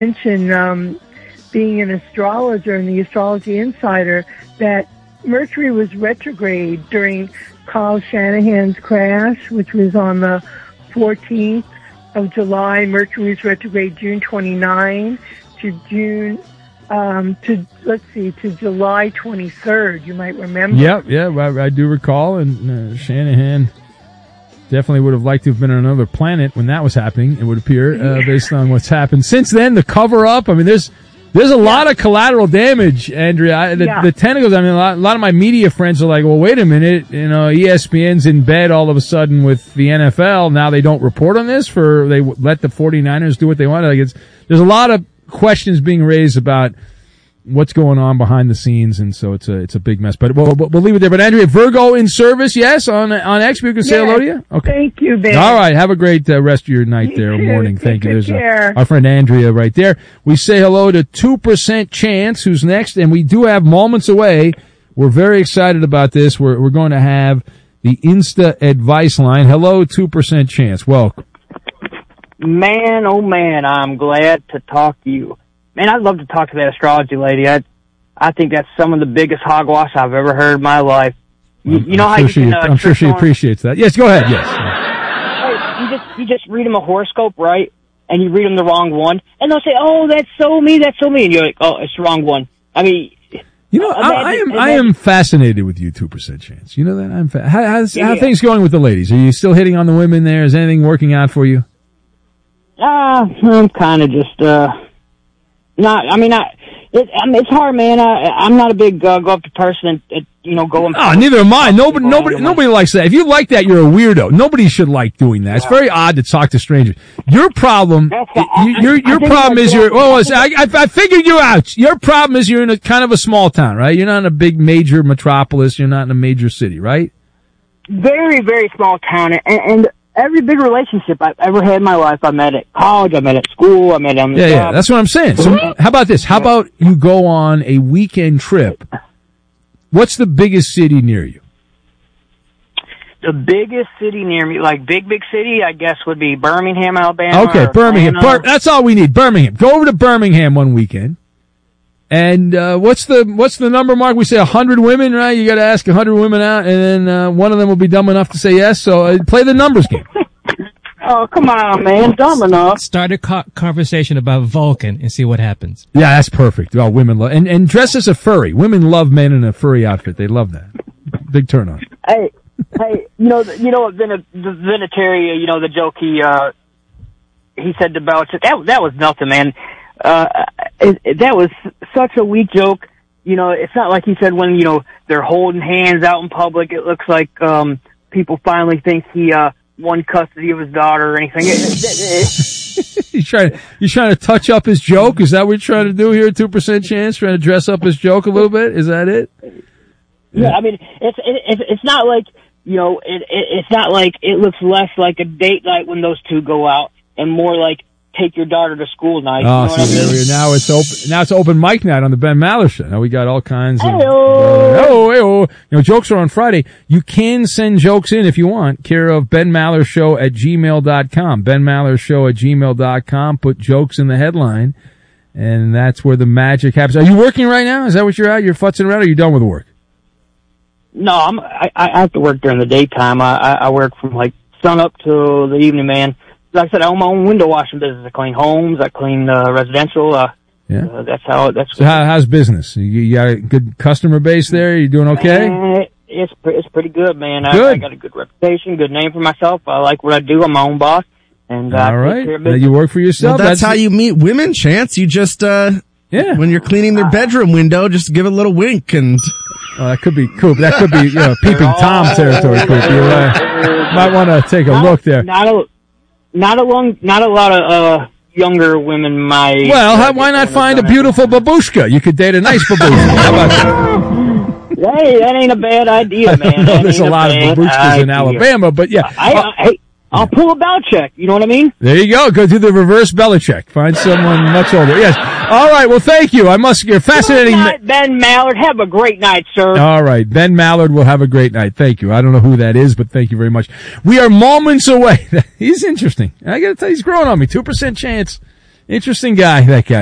mention, being an astrologer in the Astrology Insider, that Mercury was retrograde during Carl Shanahan's crash, which was on the 14th of July. Mercury was retrograde June 29 to July 23rd. You might remember. Yeah, I do recall. And Shanahan definitely would have liked to have been on another planet when that was happening, it would appear, based on what's happened since then. The cover up. I mean, there's a lot of collateral damage, Andrea. The tentacles. I mean, a lot of my media friends are like, well, wait a minute. You know, ESPN's in bed all of a sudden with the NFL. Now they don't report on this they let the 49ers do what they want. Like there's a lot of questions being raised about what's going on behind the scenes, and so it's a big mess. But we'll leave it there. But Andrea, Virgo in service, yes, on X. We can say hello to you. Okay. Thank you, Ben. All right. Have a great rest of your night there, or morning. Thank you. There's our friend Andrea right there. We say hello to 2% Chance, who's next, and we do have moments away. We're very excited about this. We're going to have the Insta advice line. Hello, 2% Chance. Welcome. Man, oh man, I'm glad to talk to you. Man, I'd love to talk to that astrology lady. I think that's some of the biggest hogwash I've ever heard in my life. You know how you can... I'm sure she appreciates that. Yes, go ahead, yes. Hey, you just read them a horoscope, right? And you read them the wrong one, and they'll say, oh, that's so me, and you're like, oh, it's the wrong one. I mean... You know, I am fascinated with you, 2% Chance. You know that? How are things going with the ladies? Are you still hitting on the women there? Is anything working out for you? I'm kind of just... it's hard, man. I'm not a big go up to person and go and... Oh, neither am I. Nobody likes that. If you like that, you're a weirdo. Nobody should like doing that. It's very odd to talk to strangers. Your problem, your problem is I figured you out. Your problem is you're in a kind of a small town, right? You're not in a big major metropolis. You're not in a major city, right? Very, very small town. And every big relationship I've ever had in my life, I met at college, I met at school, I met on the job. Yeah, that's what I'm saying. So how about this? How about you go on a weekend trip? What's the biggest city near you? The biggest city near me, like big city, I guess would be Birmingham, Alabama. Okay, Birmingham. That's all we need. Birmingham. Go over to Birmingham one weekend. And what's the number, Mark? We say 100 women, right? You got to ask 100 women out, and then one of them will be dumb enough to say yes. So play the numbers game. Oh, come on, man, dumb enough. Start a conversation about Vulcan and see what happens. Yeah, that's perfect. Oh, women love and dress as a furry. Women love men in a furry outfit. They love that. Big turn on. Hey, you know what Vinatieri, the joke he said to Belichick. That was nothing, man. That was such a weak joke. It's not like he said when, they're holding hands out in public. It looks like, people finally think he, won custody of his daughter or anything. He's trying to touch up his joke? Is that what you're trying to do here, 2% Chance? Trying to dress up his joke a little bit? Is that it? Yeah, I mean, it's not like, it's not like it looks less like a date night when those two go out and more like take your daughter to school night. Oh, now it's open. Now it's open mic night on the Ben Maller Show. Now we got all kinds of. Jokes are on Friday. You can send jokes in if you want. Care of benmallershow@gmail.com. benmallershow@gmail.com. Put jokes in the headline, and that's where the magic happens. Are you working right now? Is that what you're at? You're futzing around? Or are you done with work? No, I have to work during the daytime. I work from like sun up to the evening, man. Like I said, I own my own window washing business. I clean homes. I clean residential. That's how. So how's business? You got a good customer base there? You doing okay? It's pretty good, man. Good. I got a good reputation, good name for myself. I like what I do. I'm my own boss. And all right, you work for yourself. Well, that's how you meet women, Chance. You just when you're cleaning their bedroom window, just give a little wink and. Oh, that could be cool. That could be peeping Tom territory. You might want to take a look there. Not a lot of younger women my age. Well, why not find a beautiful babushka? You could date a nice babushka. How about that? Hey, that ain't a bad idea, man. I know there's a lot of babushkas in Alabama, but yeah. I'll pull a Belichick. You know what I mean? There you go. Go do the reverse Belichick. Find someone much older. Yes. All right. Well, thank you. You're fascinating. Good night, Ben Mallard. Have a great night, sir. All right. Ben Mallard will have a great night. Thank you. I don't know who that is, but thank you very much. We are moments away. He's interesting. I got to tell you, he's growing on me. 2% Chance Interesting guy, that guy.